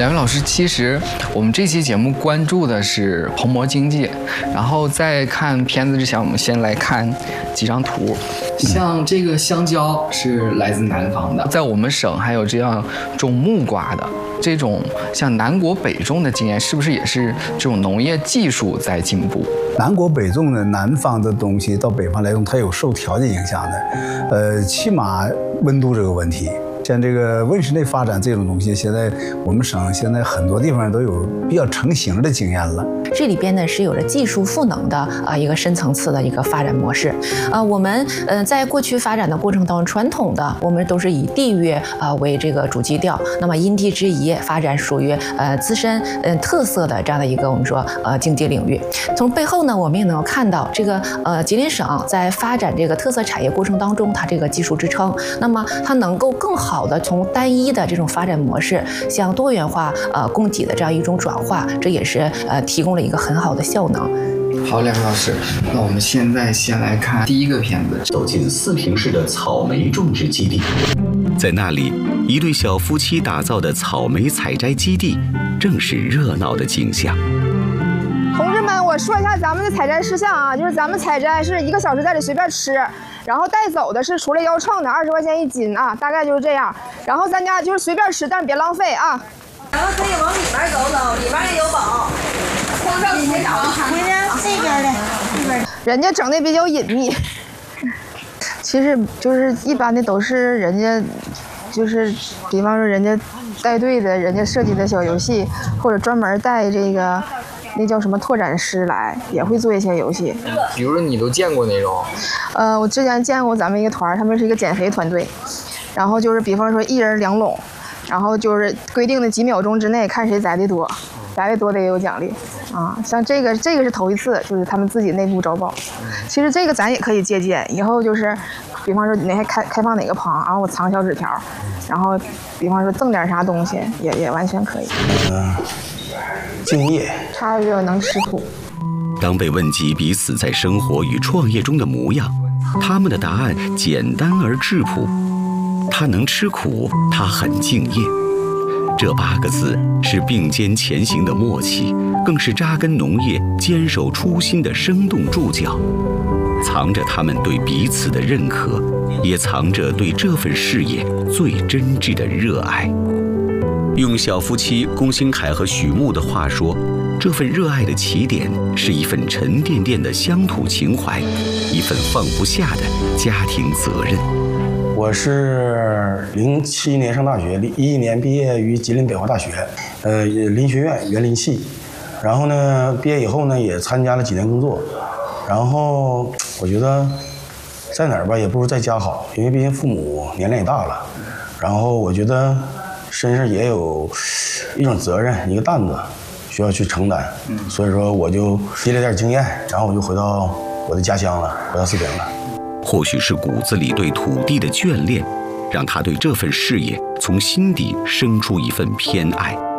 两位老师，其实我们这期节目关注的是蓬勃经济，然后在看片子之前，我们先来看几张图。像这个香蕉是来自南方的，在我们省还有这样种木瓜的。这种像南国北种的经验，是不是也是这种农业技术在进步？ 南国北种的南方的东西到北方来用，它有受条件影响的，起码温度这个问题。像这个温室内发展这种东西，现在我们省现在很多地方都有比较成型的经验了。 这里边呢是有着技术赋能的一个深层次的一个发展模式。我们在过去发展的过程当中，传统的我们都是以地域为这个主基调，那么因地制宜发展属于自身特色的这样的一个我们说经济领域。从背后呢，我们也能够看到这个吉林省在发展这个特色产业过程当中，它这个技术支撑，那么它能够更好的从单一的这种发展模式向多元化供给的这样一种转化，这也是提供了一个很好的效能。 好，两位老师，那我们现在先来看第一个片子。 走进四平市的草莓种植基地，在那里，一对小夫妻打造的草莓采摘基地，正是热闹的景象。 同志们，我说一下咱们的采摘事项啊，就是咱们采摘是1个小时在这随便吃，然后带走的是除了腰秤的20块钱1斤啊，大概就是这样。然后咱家就是随便吃，但是别浪费啊。 咱们可以往里面走走，里面也有宝。空上空找回来这边的，这边。 人家整的比较隐秘，其实就是一般的都是人家，就是比方说人家带队的，人家设计的小游戏，或者专门带这个。那叫什么拓展师来，也会做一些游戏。 比如说你都见过那种？ 我之前见过咱们一个团，他们是一个减肥团队，然后就是比方说1人2垄，然后就是规定的几秒钟之内看谁摘的多，摘的多的也有奖励啊。像这个是头一次，就是他们自己内部招报。其实这个咱也可以借鉴，以后就是比方说你那开放哪个棚，然后我藏小纸条，然后比方说赠点啥东西，也完全可以。 敬业， 差一个能吃苦。 当被问及彼此在生活与创业中的模样，他们的答案简单而质朴。他能吃苦，他很敬业。这8个字是并肩前行的默契，更是扎根农业、坚守初心的生动注脚。藏着他们对彼此的认可，也藏着对这份事业最真挚的热爱。用小夫妻龚新凯和许木的话说，这份热爱的起点是一份沉甸甸的乡土情怀，一份放不下的家庭责任。 我是07年上大学，11年毕业于吉林北华大学，林学院园林系。然后呢，毕业以后呢，也参加了几年工作。然后我觉得在哪儿吧，也不如在家好，因为毕竟父母年龄也大了。然后我觉得身上也有一种责任，一个担子需要去承担，所以说我就积累点经验，然后我就回到我的家乡了，回到四平了。 或许是骨子里对土地的眷恋，让他对这份事业从心底生出一份偏爱。